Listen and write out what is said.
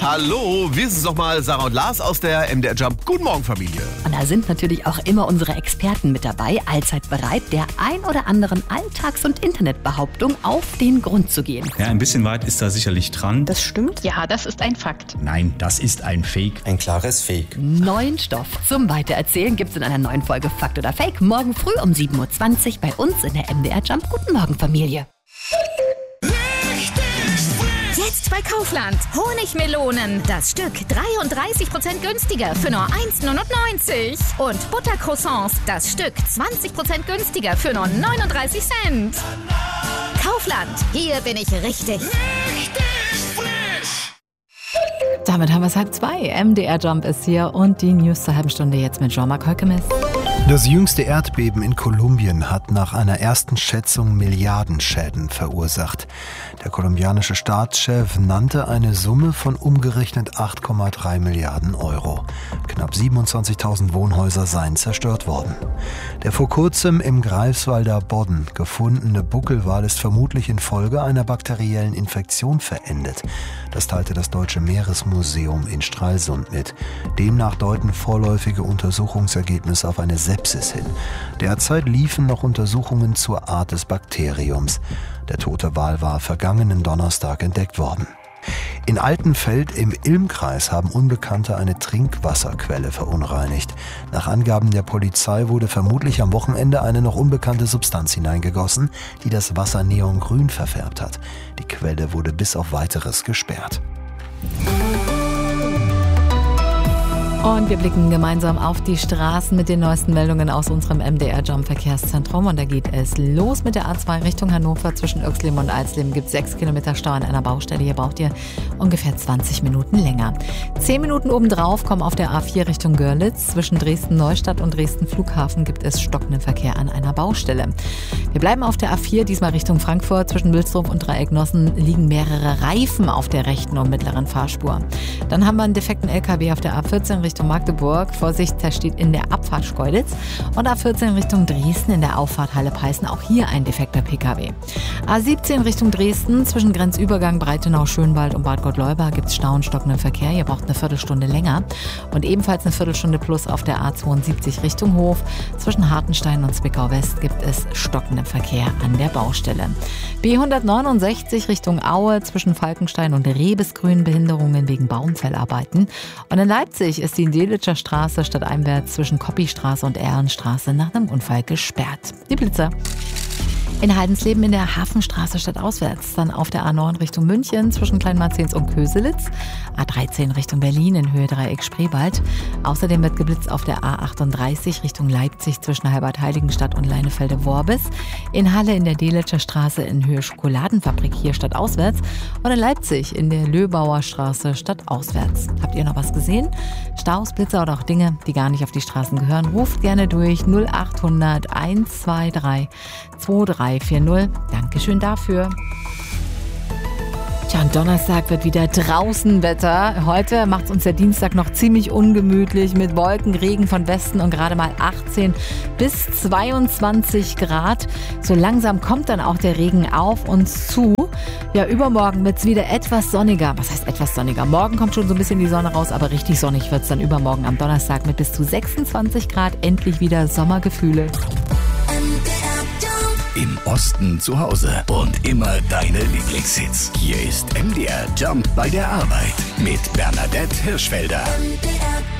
Hallo, wir sind nochmal Sarah und Lars aus der MDR Jump. Guten Morgen, Familie. Und da sind natürlich auch immer unsere Experten mit dabei, allzeit bereit, der ein oder anderen Alltags- und Internetbehauptung auf den Grund zu gehen. Ja, ein bisschen weit ist da sicherlich dran. Das stimmt? Ja, das ist ein Fakt. Nein, das ist ein Fake. Ein klares Fake. Neuen Stoff zum Weitererzählen gibt's in einer neuen Folge Fakt oder Fake. Morgen früh um 7.20 Uhr bei uns in der MDR Jump. Guten Morgen, Familie. Jetzt bei Kaufland. Honigmelonen. Das Stück 33% günstiger für nur 1,99 €. Und Buttercroissants. Das Stück 20% günstiger für nur 39 Cent. Kaufland. Hier bin ich richtig. Damit haben wir es 1:30. MDR Jump ist hier und die News zur halben Stunde jetzt mit Jean-Marc Heukemes. Das jüngste Erdbeben in Kolumbien hat nach einer ersten Schätzung Milliardenschäden verursacht. Der kolumbianische Staatschef nannte eine Summe von umgerechnet 8,3 Milliarden €. Knapp 27.000 Wohnhäuser seien zerstört worden. Der vor kurzem im Greifswalder Bodden gefundene Buckelwal ist vermutlich infolge einer bakteriellen Infektion verendet. Das teilte das Deutsche Meeresmuseum in Stralsund mit. Demnach deuten vorläufige Untersuchungsergebnisse auf eine Sepsis hin. Derzeit liefen noch Untersuchungen zur Art des Bakteriums. Der tote Wal war vergangenen Donnerstag entdeckt worden. In Altenfeld im Ilmkreis haben Unbekannte eine Trinkwasserquelle verunreinigt. Nach Angaben der Polizei wurde vermutlich am Wochenende eine noch unbekannte Substanz hineingegossen, die das Wasser neongrün verfärbt hat. Die Quelle wurde bis auf Weiteres gesperrt. Und wir blicken gemeinsam auf die Straßen mit den neuesten Meldungen aus unserem MDR Jump Verkehrszentrum. Und da geht es los mit der A2 Richtung Hannover. Zwischen Oechsleben und Eisleben gibt es 6 Kilometer Stau an einer Baustelle. Hier braucht ihr ungefähr 20 Minuten länger. 10 Minuten obendrauf kommen auf der A4 Richtung Görlitz. Zwischen Dresden-Neustadt und Dresden-Flughafen gibt es stockenden Verkehr an einer Baustelle. Wir bleiben auf der A4, diesmal Richtung Frankfurt. Zwischen Wilsdruff und Dreiecknossen liegen mehrere Reifen auf der rechten und mittleren Fahrspur. Dann haben wir einen defekten LKW auf der A14 Richtung Magdeburg. Vorsicht, der steht in der Abfahrt Schkeuditz. Und A14 Richtung Dresden in der Auffahrt Halle-Peißen. Auch hier ein defekter PKW. A17 Richtung Dresden. Zwischen Grenzübergang Breitenau-Schönwald und Bad Gottleuba gibt es Stau und stockenden Verkehr. Ihr braucht eine Viertelstunde länger. Und ebenfalls eine Viertelstunde plus auf der A72 Richtung Hof. Zwischen Hartenstein und Zwickau-West gibt es stockenden Verkehr an der Baustelle. B169 Richtung Aue. Zwischen Falkenstein und Rebesgrün Behinderungen wegen Baumfellarbeiten. Und in Leipzig ist die Delitzscher Straße stadteinwärts zwischen Koppistraße und Ehrenstraße nach einem Unfall gesperrt. Die Blitzer. In Heidensleben in der Hafenstraße stadtauswärts, dann auf der A9 Richtung München zwischen Kleinmarzens und Köselitz, A13 Richtung Berlin in Höhe Dreieck Spreewald. Außerdem wird geblitzt auf der A38 Richtung Leipzig zwischen Halbert-Heiligenstadt und Leinefelde-Worbis. In Halle in der Delitzscher Straße in Höhe Schokoladenfabrik hier stadtauswärts und in Leipzig in der Löbauer Straße stadtauswärts. Habt ihr noch was gesehen? Staus, Blitzer oder auch Dinge, die gar nicht auf die Straßen gehören? Ruft gerne durch 0800 123 2340. Dankeschön dafür. Tja, und Donnerstag wird wieder draußen Wetter. Heute macht es uns der Dienstag noch ziemlich ungemütlich mit Wolken, Regen von Westen und gerade mal 18 bis 22 Grad. So langsam kommt dann auch der Regen auf uns zu. Ja, übermorgen wird es wieder etwas sonniger. Was heißt etwas sonniger? Morgen kommt schon so ein bisschen die Sonne raus, aber richtig sonnig wird es dann übermorgen am Donnerstag mit bis zu 26 Grad. Endlich wieder Sommergefühle. Im Osten zu Hause und immer deine Lieblingshits. Hier ist MDR Jump bei der Arbeit mit Bernadette Hirschfelder.